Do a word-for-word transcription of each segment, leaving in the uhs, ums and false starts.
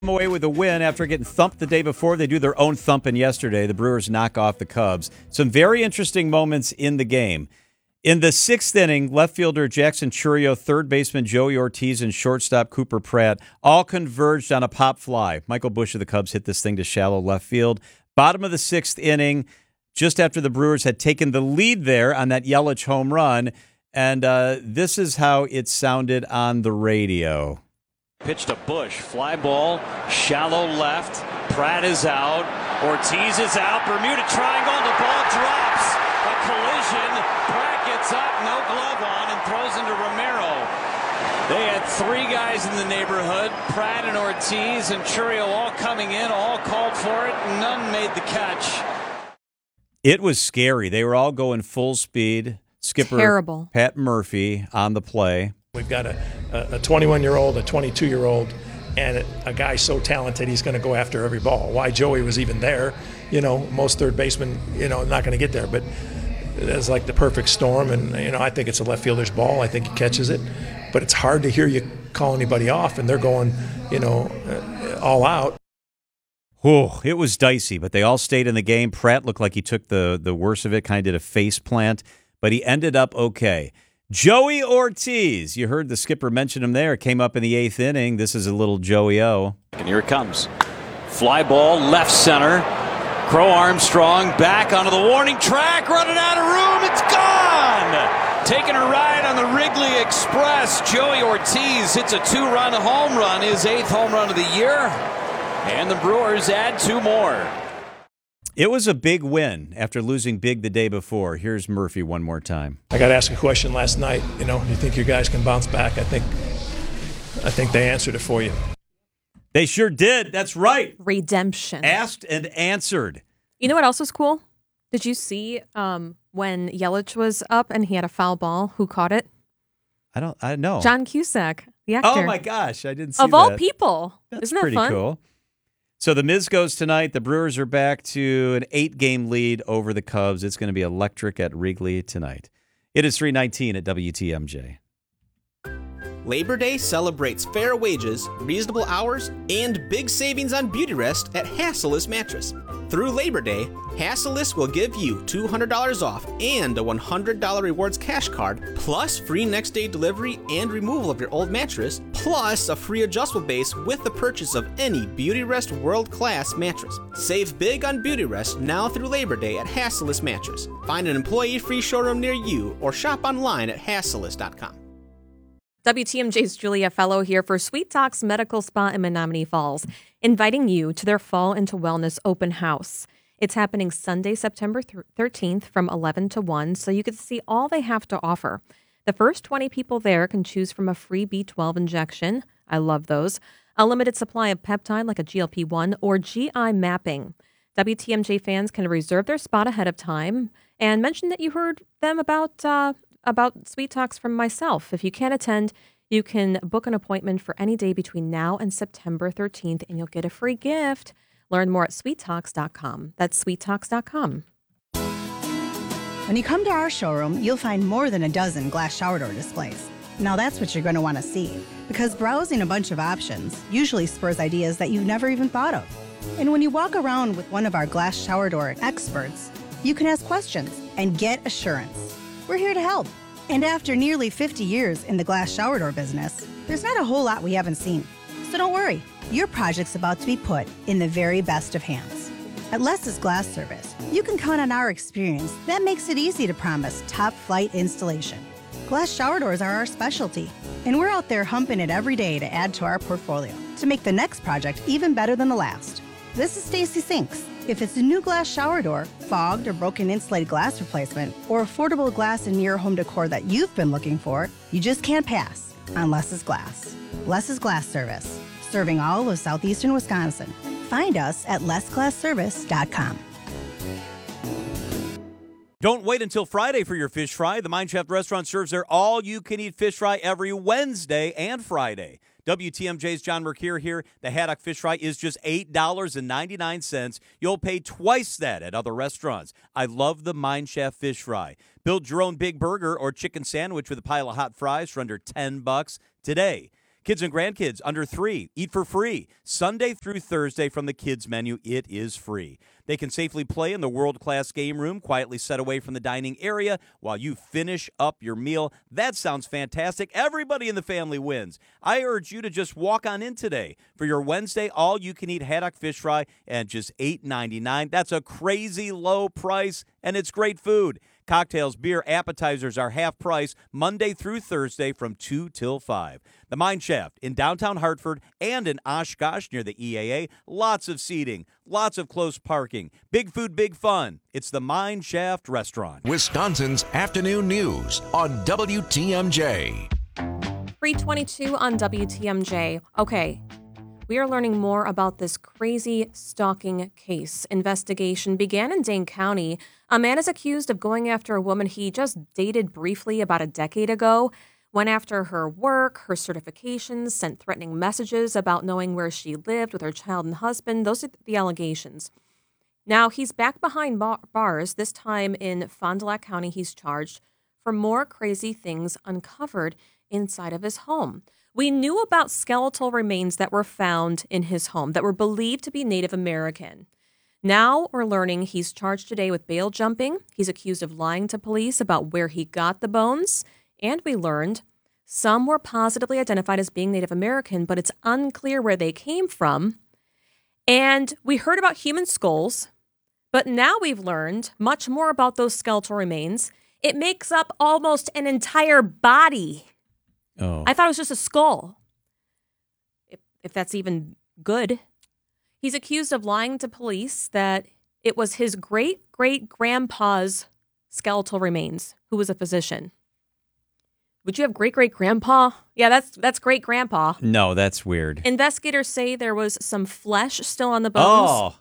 away with a win after getting thumped the day before. They do their own thumping yesterday. The Brewers knock off the Cubs. Some very interesting moments in the game. In the sixth inning, left fielder Jackson Chourio, third baseman Joey Ortiz, and shortstop Cooper Pratt all converged on a pop fly. Michael Busch of the Cubs hit this thing to shallow left field. Bottom of the sixth inning, just after the Brewers had taken the lead there on that Yelich home run. And uh, this is how it sounded on the radio. Pitch to Busch, fly ball, shallow left. Pratt is out. Ortiz is out. Bermuda triangle. The ball drops. A collision. Pratt gets up, no glove on, and throws into Romero. They had three guys in the neighborhood. Pratt and Ortiz and Chourio all coming in, all called for it. None made the catch. It was scary. They were all going full speed. Skipper Terrible. Pat Murphy on the play. We've got a, a twenty-one-year-old, a twenty-two-year-old, and a guy so talented he's going to go after every ball. Why Joey was even there, you know, most third basemen, you know, not going to get there. But it's like the perfect storm, and, you know, I think it's a left fielder's ball. I think he catches it. But it's hard to hear you call anybody off, and they're going, you know, all out. Oh, it was dicey, but they all stayed in the game. Pratt looked like he took the, the worst of it, kind of did a face plant, but he ended up okay. Joey Ortiz, you heard the skipper mention him there, came up in the eighth inning. This is a little Joey-O. And here it comes. Fly ball, left center. Crow Armstrong back onto the warning track, running out of room. It's gone! Taking a ride on the Wrigley Express. Joey Ortiz hits a two-run home run, his eighth home run of the year. And the Brewers add two more. It was a big win after losing big the day before. Here's Murphy one more time. I got asked a question last night. You know, do you think your guys can bounce back? I think, I think they answered it for you. They sure did. That's right. Redemption. Asked and answered. You know what else was cool? Did you see um, when Yelich was up and he had a foul ball? Who caught it? I don't. I know. John Cusack, the actor. Oh my gosh, I didn't see of that. all people. That's Isn't that pretty fun? cool. So the Miz goes tonight. The Brewers are back to an eight-game lead over the Cubs. It's going to be electric at Wrigley tonight. It is three nineteen at W T M J. Labor Day celebrates fair wages, reasonable hours, and big savings on beauty rest at Hassellus Mattress. Through Labor Day, Hassellus will give you two hundred dollars off and a one hundred dollars rewards cash card, plus free next day delivery and removal of your old mattress, plus a free adjustable base with the purchase of any Beauty Rest world-class mattress. Save big on beauty rest now through Labor Day at Hassellus Mattress. Find an employee-free showroom near you or shop online at hassellus dot com. W T M J's Julia Fellow here for Sweet Talks Medical Spa in Menominee Falls, inviting you to their Fall into Wellness open house. It's happening Sunday, September thirteenth from eleven to one, so you can see all they have to offer. The first twenty people there can choose from a free B twelve injection. I love those. A limited supply of peptide like a G L P one or G I mapping. W T M J fans can reserve their spot ahead of time and mention that you heard them about uh, about Sweet Talks from myself. If you can't attend, you can book an appointment for any day between now and September thirteenth, and you'll get a free gift. Learn more at sweet talks dot com. That's sweet talks dot com. When you come to our showroom, you'll find more than a dozen glass shower door displays. Now that's what you're going to want to see, because browsing a bunch of options usually spurs ideas that you've never even thought of. And when you walk around with one of our glass shower door experts, you can ask questions and get assurance. We're here to help. And after nearly fifty years in the glass shower door business, there's not a whole lot we haven't seen. So don't worry, your project's about to be put in the very best of hands. At Les's Glass Service, you can count on our experience that makes it easy to promise top-flight installation. Glass shower doors are our specialty, and we're out there humping it every day to add to our portfolio to make the next project even better than the last. This is Stacy Sinks. If it's a new glass shower door, fogged or broken insulated glass replacement, or affordable glass and mirror home decor that you've been looking for, you just can't pass on Les's Glass. Les's Glass Service, serving all of southeastern Wisconsin. Find us at les glass service dot com. Don't wait until Friday for your fish fry. The Mind Chef restaurant serves their all-you-can-eat fish fry every Wednesday and Friday. W T M J's John Mercure here. The haddock fish fry is just eight dollars and ninety-nine cents. You'll pay twice that at other restaurants. I love the Mind Chef fish fry. Build your own big burger or chicken sandwich with a pile of hot fries for under ten bucks today. Kids and grandkids under three, eat for free. Sunday through Thursday from the kids menu, it is free. They can safely play in the world-class game room, quietly set away from the dining area while you finish up your meal. That sounds fantastic. Everybody in the family wins. I urge you to just walk on in today for your Wednesday all-you-can-eat haddock fish fry at just eight ninety-nine. That's a crazy low price, and it's great food. Cocktails, beer, appetizers are half price Monday through Thursday from two till five. The Mine Shaft in downtown Hartford and in Oshkosh near the E A A. Lots of seating, lots of close parking. Big food, big fun. It's the Mine Shaft Restaurant. Wisconsin's afternoon news on W T M J. three twenty-two on W T M J. Okay. We are learning more about this crazy stalking case. Investigation began in Dane County. A man is accused of going after a woman he just dated briefly about a decade ago, went after her work, her certifications, sent threatening messages about knowing where she lived with her child and husband. Those are the allegations. Now, he's back behind bar- bars. This time in Fond du Lac County, he's charged for more crazy things uncovered inside of his home. We knew about skeletal remains that were found in his home that were believed to be Native American. Now we're learning he's charged today with bail jumping. He's accused of lying to police about where he got the bones. And we learned some were positively identified as being Native American, but it's unclear where they came from. And we heard about human skulls, but now we've learned much more about those skeletal remains. It makes up almost an entire body. Oh. I thought it was just a skull, if, if that's even good. He's accused of lying to police that it was his great-great-grandpa's skeletal remains, who was a physician. Would you have great-great-grandpa? Yeah, that's that's great-grandpa. No, that's weird. Investigators say there was some flesh still on the bones. Oh.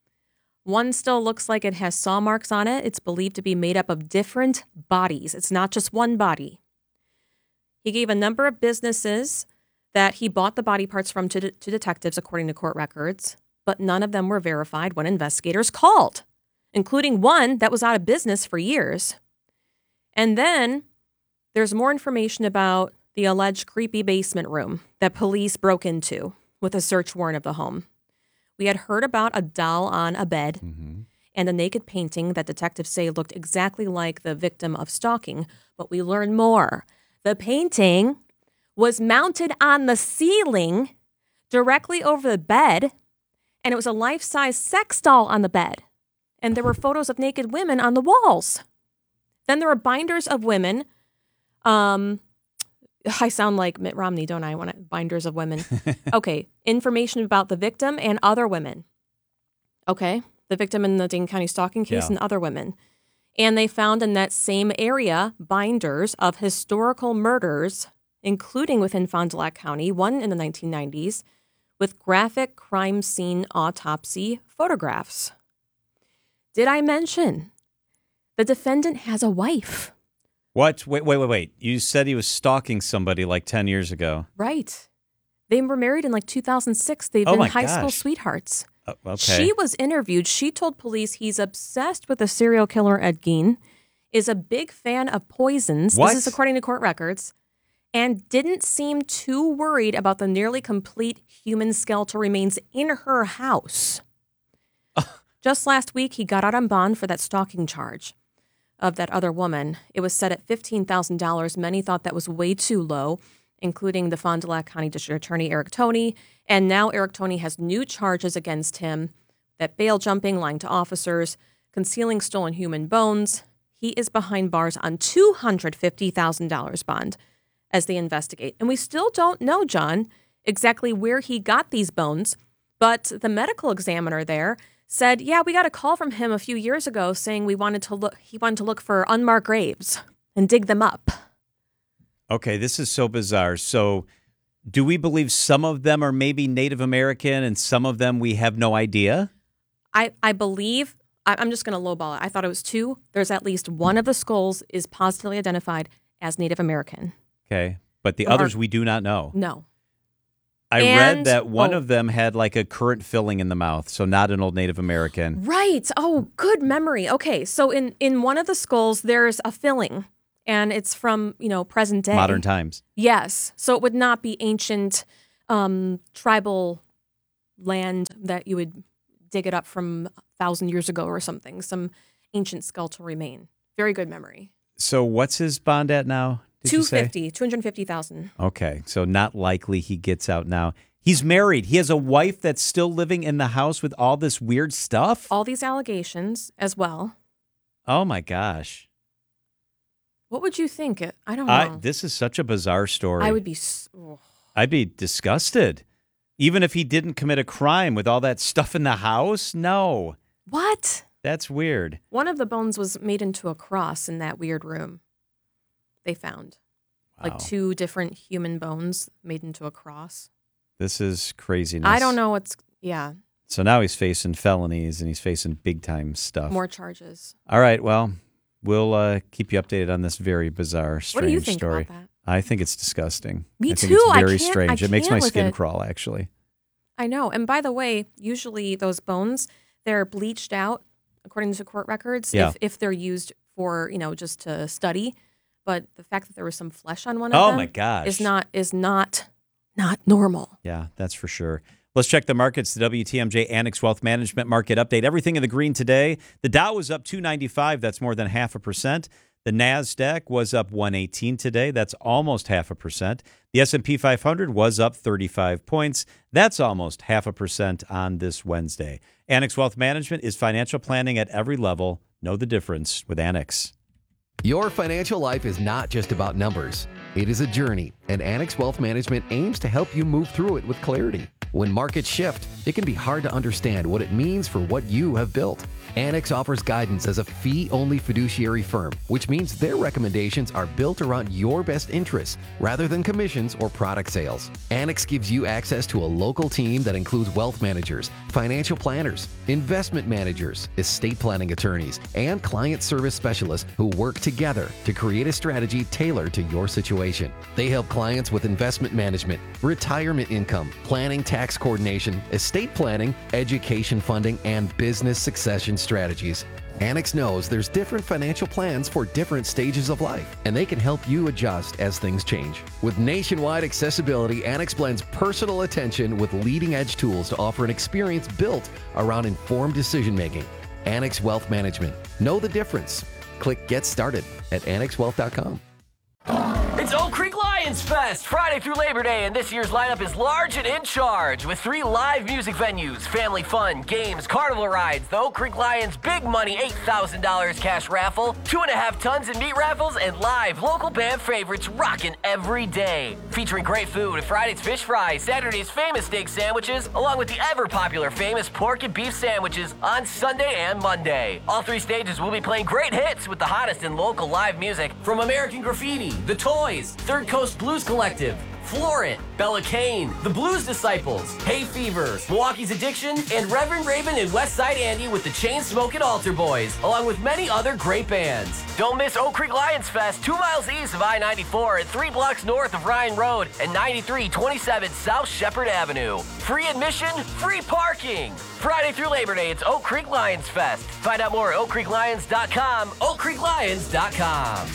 One still looks like it has saw marks on it. It's believed to be made up of different bodies. It's not just one body. He gave a number of businesses that he bought the body parts from to, de- to detectives, according to court records, but none of them were verified when investigators called, including one that was out of business for years. And then there's more information about the alleged creepy basement room that police broke into with a search warrant of the home. We had heard about a doll on a bed mm-hmm. and a naked painting that detectives say looked exactly like the victim of stalking, but we learned more. The painting was mounted on the ceiling directly over the bed, and it was a life-size sex doll on the bed. And there were photos of naked women on the walls. Then there were binders of women. Um, I sound like Mitt Romney, don't I? Want to, binders of women. Okay, information about the victim and other women. Okay, the victim in the Dane County stalking case yeah. and other women. And they found in that same area binders of historical murders, including within Fond du Lac County, one in the nineteen nineties, with graphic crime scene autopsy photographs. Did I mention the defendant has a wife? What? Wait, wait, wait, wait. You said he was stalking somebody like ten years ago. Right. They were married in like two thousand six. They've oh been high gosh. school sweethearts. Uh, okay. She was interviewed. She told police he's obsessed with the serial killer Ed Gein, is a big fan of poisons. What? This is according to court records, and didn't seem too worried about the nearly complete human skeletal remains in her house. Just last week, he got out on bond for that stalking charge of that other woman. It was set at fifteen thousand dollars. Many thought that was way too low, including the Fond du Lac County District Attorney Eric Toney. And now Eric Toney has new charges against him, that bail jumping, lying to officers, concealing stolen human bones. He is behind bars on two hundred fifty thousand dollars bond as they investigate. And we still don't know, John, exactly where he got these bones. But the medical examiner there said, yeah, we got a call from him a few years ago saying we wanted to look, he wanted to look for unmarked graves and dig them up. Okay, this is so bizarre. So do we believe some of them are maybe Native American and some of them we have no idea? I, I believe, I, I'm just going to lowball it. I thought it was two. There's at least one of the skulls is positively identified as Native American. Okay, but the or, others we do not know. No. I and, read that one oh. of them had like a currant filling in the mouth, so not an old Native American. Right. Oh, good memory. Okay, so in, in one of the skulls, there's a filling. And it's from, you know, present day. Modern times. Yes. So it would not be ancient um, tribal land that you would dig it up from a thousand years ago or something. Some ancient skeletal remain. Very good memory. So what's his bond at now? Did two you say? fifty, two hundred fifty thousand. Okay. So not likely he gets out now. He's married. He has a wife that's still living in the house with all this weird stuff. All these allegations as well. Oh my gosh. What would you think? I don't know. I, this is such a bizarre story. I would be... Oh. I'd be disgusted. Even if he didn't commit a crime with all that stuff in the house? No. What? That's weird. One of the bones was made into a cross in that weird room they found. Wow. Like two different human bones made into a cross. This is craziness. I don't know what's... Yeah. So now he's facing felonies and he's facing big-time stuff. More charges. All right, well, we'll uh, keep you updated on this very bizarre, strange what do you think story. About that? I think it's disgusting. Me I think too. It's very I can't, strange. I it makes can't my with skin it. crawl, actually. I know. And by the way, usually those bones, they're bleached out, according to court records, Yeah. if, if they're used for, you know, just to study. But the fact that there was some flesh on one of Oh, them my gosh. is not is not not normal. Yeah, that's for sure. Let's check the markets. The W T M J Annex Wealth Management Market Update. Everything in the green today. The Dow was up two ninety-five. That's more than half a percent. The NASDAQ was up one eighteen today. That's almost half a percent. The S and P five hundred was up thirty-five points. That's almost half a percent on this Wednesday. Annex Wealth Management is financial planning at every level. Know the difference with Annex. Your financial life is not just about numbers. It is a journey, and Annex Wealth Management aims to help you move through it with clarity. When markets shift, it can be hard to understand what it means for what you have built. Annex offers guidance as a fee-only fiduciary firm, which means their recommendations are built around your best interests rather than commissions or product sales. Annex gives you access to a local team that includes wealth managers, financial planners, investment managers, estate planning attorneys, and client service specialists who work together to create a strategy tailored to your situation. They help clients with investment management, retirement income, planning, tax coordination, estate planning, education funding, and business succession strategies. Annex knows there's different financial plans for different stages of life, and they can help you adjust as things change. With nationwide accessibility, Annex blends personal attention with leading-edge tools to offer an experience built around informed decision-making. Annex Wealth Management. Know the difference. Click Get Started at annex wealth dot com. It's Oak Creek Lions Fest, Friday through Labor Day, and this year's lineup is large and in charge with three live music venues, family fun, games, carnival rides, the Oak Creek Lions Big Money eight thousand dollars cash raffle, two and a half tons in meat raffles, and live local band favorites rocking every day. Featuring great food, Friday's fish fries, Saturday's famous steak sandwiches, along with the ever-popular famous pork and beef sandwiches on Sunday and Monday. All three stages will be playing great hits with the hottest in local live music from American Graffiti, The Toys, Third Coast Blues Collective, Florent, Bella Kane, The Blues Disciples, Hay Fever, Milwaukee's Addiction, and Reverend Raven and Westside Andy with the Chainsmokin' Altar Boys, along with many other great bands. Don't miss Oak Creek Lions Fest, two miles east of I ninety-four and three blocks north of Ryan Road and ninety-three twenty-seven South Shepherd Avenue. Free admission, free parking. Friday through Labor Day, it's Oak Creek Lions Fest. Find out more at oak creek lions dot com, oak creek lions dot com.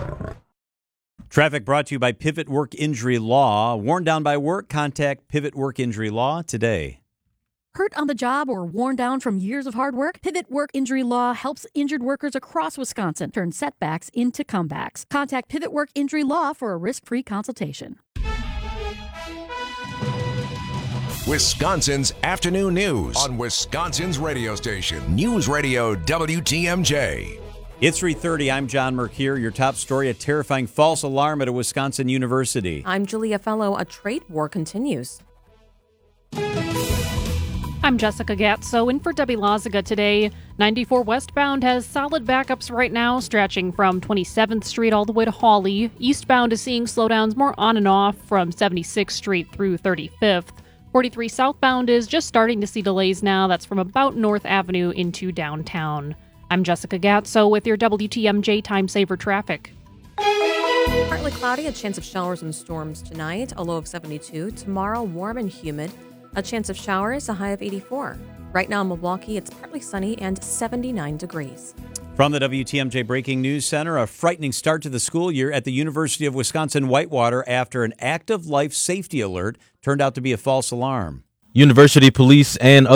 Traffic brought to you by Pivot Work Injury Law. Worn down by work? Contact Pivot Work Injury Law today. Hurt on the job or worn down from years of hard work? Pivot Work Injury Law helps injured workers across Wisconsin turn setbacks into comebacks. Contact Pivot Work Injury Law for a risk-free consultation. Wisconsin's afternoon news on Wisconsin's radio station, News Radio W T M J. It's three thirty. I'm John Mercure. Your top story, a terrifying false alarm at a Wisconsin university. I'm Julia Fellow. A trade war continues. I'm Jessica Gatso in for Debbie Loziga today. ninety-four westbound has solid backups right now, stretching from twenty-seventh Street all the way to Hawley. Eastbound is seeing slowdowns more on and off from seventy-sixth Street through thirty-fifth. forty-three southbound is just starting to see delays now. That's from about North Avenue into downtown. I'm Jessica Gatso with your W T M J Time Saver traffic. Partly cloudy, a chance of showers and storms tonight, a low of seventy-two. Tomorrow, warm and humid, a chance of showers, a high of eighty-four. Right now in Milwaukee, it's partly sunny and seventy-nine degrees. From the W T M J Breaking News Center, a frightening start to the school year at the University of Wisconsin-Whitewater after an active life safety alert turned out to be a false alarm. University police and